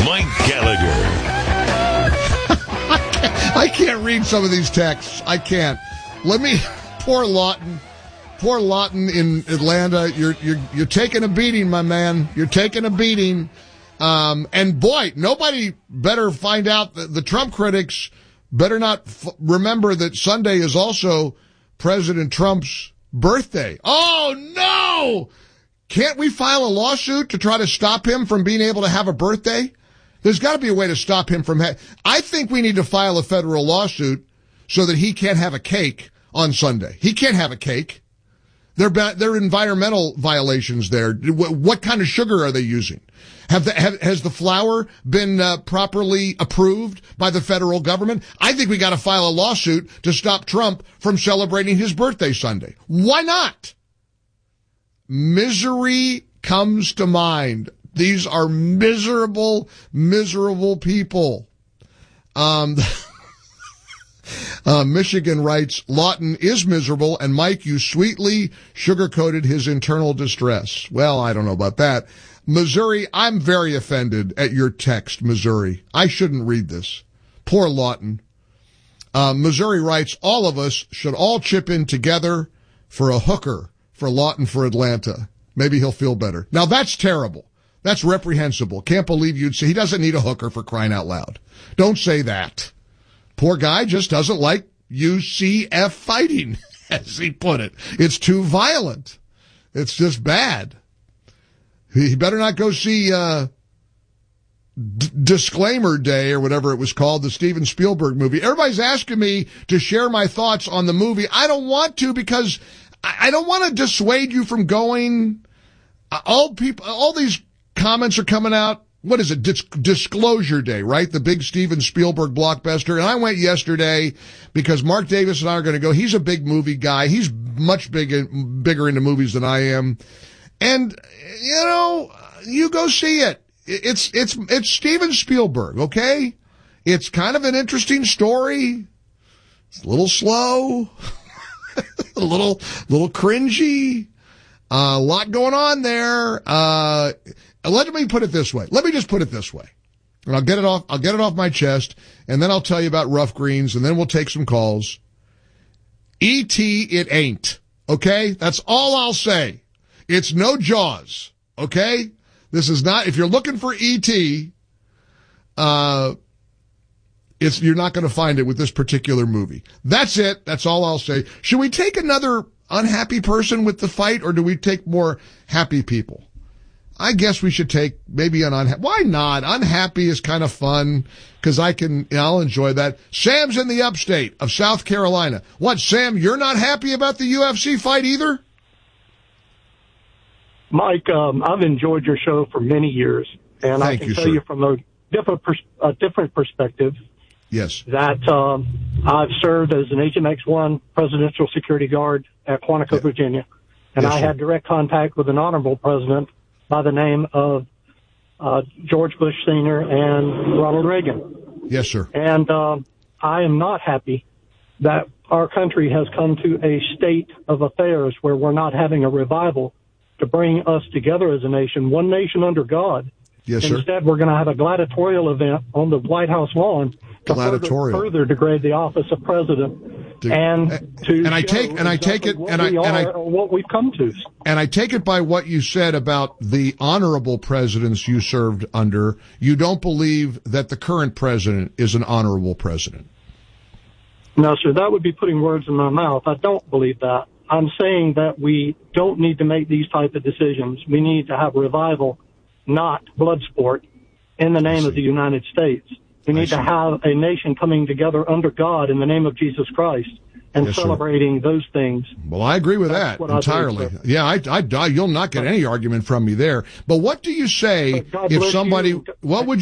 Mike Gallagher. I can't read some of these texts. I can't. Poor Lawton in Atlanta. You're taking a beating, my man. You're taking a beating. And boy, nobody better find out that the Trump critics better not remember that Sunday is also President Trump's birthday. Oh no! Can't we file a lawsuit to try to stop him from being able to have a birthday? There's got to be a way to stop him from I think we need to file a federal lawsuit so that he can't have a cake on Sunday. He can't have a cake. They're environmental violations there. What kind of sugar are they using? Has the flour been properly approved by the federal government? I think we got to file a lawsuit to stop Trump from celebrating his birthday Sunday. Why not? Misery comes to mind. These are miserable, miserable people. Michigan writes, Lawton is miserable, and Mike, you sweetly sugarcoated his internal distress. Well, I don't know about that. Missouri, I'm very offended at your text, Missouri. I shouldn't read this. Poor Lawton. Missouri writes, all of us should all chip in together for a hooker for Lawton for Atlanta. Maybe he'll feel better. Now that's terrible. That's reprehensible. Can't believe you'd say he doesn't need a hooker, for crying out loud. Don't say that. Poor guy just doesn't like UCF fighting, as he put it. It's too violent. It's just bad. He better not go see Disclaimer Day or whatever it was called, the Steven Spielberg movie. Everybody's asking me to share my thoughts on the movie. I don't want to, because I don't want to dissuade you from going. All these comments are coming out. What is it? Disclosure Day, right? The big Steven Spielberg blockbuster. And I went yesterday because Mark Davis and I are going to go. He's a big movie guy. He's much bigger into movies than I am. And, you go see it. It's Steven Spielberg, okay? It's kind of an interesting story. It's a little slow, a little cringy, a lot going on there. Let me put it this way. Let me just put it this way. And I'll get it off my chest, and then I'll tell you about Rough Greens, and then we'll take some calls. E.T. it ain't. Okay? That's all I'll say. It's no Jaws. Okay? This is not, if you're looking for E.T., you're not going to find it with this particular movie. That's it. That's all I'll say. Should we take another unhappy person with the fight, or do we take more happy people? I guess we should take maybe an unhappy. Why not? Unhappy is kind of fun, because I'll enjoy that. Sam's in the upstate of South Carolina. What, Sam, you're not happy about the UFC fight either? Mike, I've enjoyed your show for many years, and I can tell you from a different perspective. Yes. That I've served as an Agent X1 presidential security guard at Quantico, Virginia, and yes, I had direct contact with an honorable president by the name of George Bush Sr. and Ronald Reagan. Yes, sir. And I am not happy that our country has come to a state of affairs where we're not having a revival to bring us together as a nation, one nation under God. Yes, sir. Instead, we're going to have a gladiatorial event on the White House lawn to further degrade the office of president what we've come to. And I take it by what you said about the honorable presidents you served under, you don't believe that the current president is an honorable president. No, sir, that would be putting words in my mouth. I don't believe that. I'm saying that we don't need to make these type of decisions. We need to have revival, not blood sport, in the name of the United States. We need to have a nation coming together under God in the name of Jesus Christ and celebrating those things. Well, I agree with that entirely. You'll not get any argument from me there. But what do you say if somebody, what would